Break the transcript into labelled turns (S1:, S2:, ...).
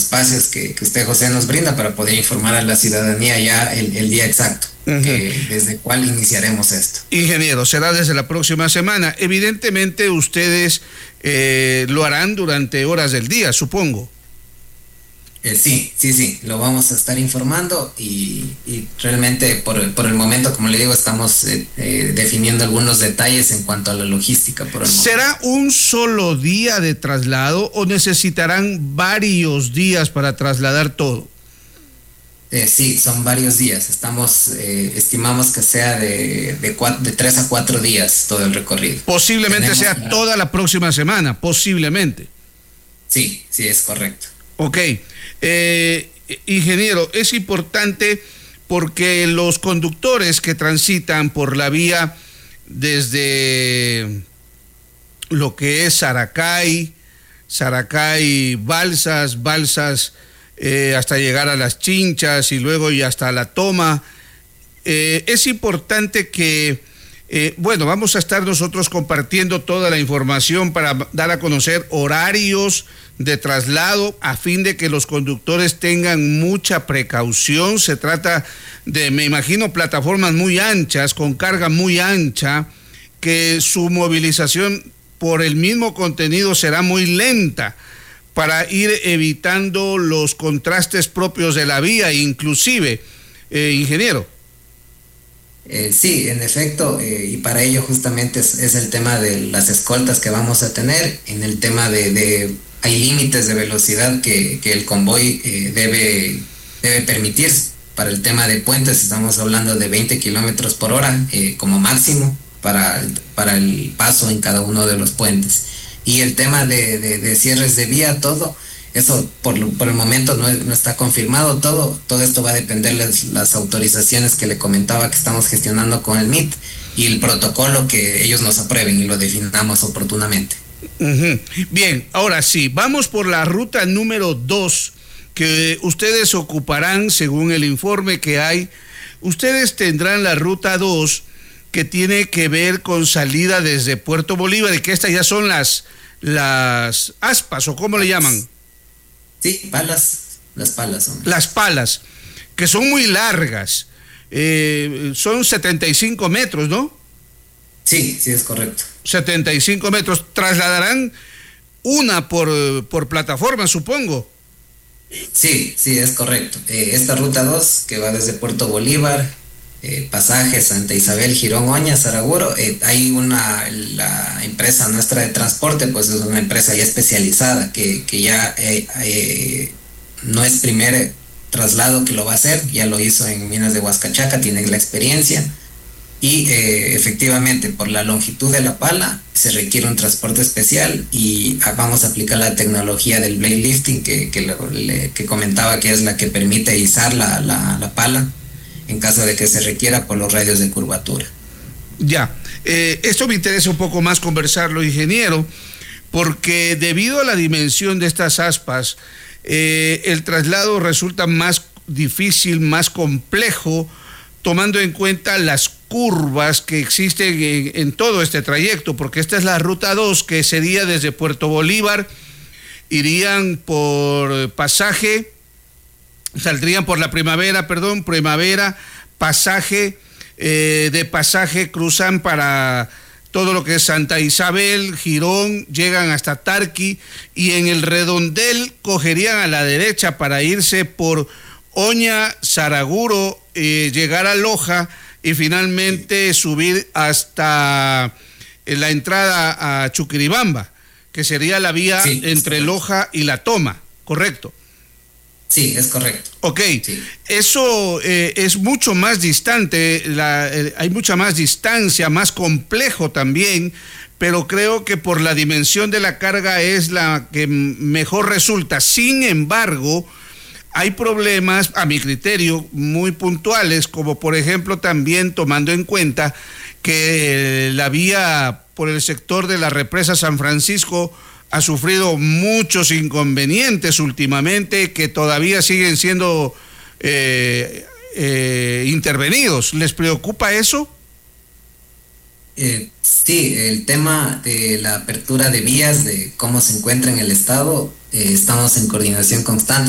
S1: espacios que usted, José, nos brinda para poder informar a la ciudadanía ya el día exacto, desde cuál iniciaremos esto.
S2: Ingeniero, será desde la próxima semana. Evidentemente ustedes lo harán durante horas del día, supongo.
S1: Sí, lo vamos a estar informando y realmente por el momento, como le digo, estamos definiendo algunos detalles en cuanto a la logística por el momento.
S2: ¿Será un solo día de traslado o necesitarán varios días para trasladar todo?
S1: Sí, son varios días. Estimamos que sea de 3 a 4 días todo el recorrido.
S2: Posiblemente sea toda la próxima semana, posiblemente.
S1: Sí, es correcto.
S2: Ok. Ingeniero, es importante porque los conductores que transitan por la vía desde lo que es Saracay, Balsas, hasta llegar a Las Chinchas y luego y hasta La Toma, es importante que, vamos a estar nosotros compartiendo toda la información para dar a conocer horarios de traslado a fin de que los conductores tengan mucha precaución. Se trata de, me imagino, plataformas muy anchas, con carga muy ancha, que su movilización por el mismo contenido será muy lenta para ir evitando los contrastes propios de la vía, inclusive, ingeniero.
S1: Sí, en efecto, y para ello justamente es el tema de las escoltas que vamos a tener, en el tema hay límites de velocidad que el convoy debe permitir. Para el tema de puentes estamos hablando de 20 kilómetros por hora como máximo para el paso en cada uno de los puentes. Y el tema de cierres de vía, todo eso por el momento no está confirmado. Todo esto va a depender de las autorizaciones que le comentaba que estamos gestionando con el MIT y el protocolo que ellos nos aprueben y lo definamos oportunamente.
S2: Bien, ahora sí, vamos por la ruta número 2 que ustedes ocuparán según el informe que hay. Ustedes tendrán la ruta 2 que tiene que ver con salida desde Puerto Bolívar, y que estas ya son las aspas, o ¿cómo le llaman?
S1: Sí, las palas son.
S2: Las palas, que son muy largas, son 75 metros, ¿no?
S1: Sí, es correcto.
S2: 75 metros, trasladarán una por plataforma, supongo.
S1: Sí, es correcto. Esta ruta 2 que va desde Puerto Bolívar, Pasaje, Santa Isabel, Girón, Oña, Saraguro, hay la empresa nuestra de transporte, pues es una empresa ya especializada que ya no es primer traslado que lo va a hacer, ya lo hizo en Minas de Huascachaca, tiene la experiencia. Y efectivamente, por la longitud de la pala, se requiere un transporte especial y vamos a aplicar la tecnología del blade lifting que comentaba, que es la que permite izar la pala en caso de que se requiera por los radios de curvatura.
S2: Ya, esto me interesa un poco más conversarlo, ingeniero, porque debido a la dimensión de estas aspas, el traslado resulta más difícil, más complejo, tomando en cuenta las curvas que existen en todo este trayecto, porque esta es la ruta 2, que sería desde Puerto Bolívar, irían por Pasaje, saldrían por la Primavera, Pasaje, de Pasaje cruzan para todo lo que es Santa Isabel, Girón, llegan hasta Tarqui, y en el redondel cogerían a la derecha para irse por Oña, Saraguro, llegar a Loja y finalmente subir hasta la entrada a Chuquiribamba, que sería la vía entre Loja y La Toma, ¿correcto?
S1: Sí, es correcto.
S2: Ok, sí. Eso es mucho más distante, hay mucha más distancia, más complejo también, pero creo que por la dimensión de la carga es la que mejor resulta. Sin embargo, hay problemas, a mi criterio, muy puntuales, como por ejemplo también tomando en cuenta que la vía por el sector de la represa San Francisco ha sufrido muchos inconvenientes últimamente que todavía siguen siendo intervenidos. ¿Les preocupa eso?
S1: Sí, el tema de la apertura de vías, de cómo se encuentra en el estado, estamos en coordinación constante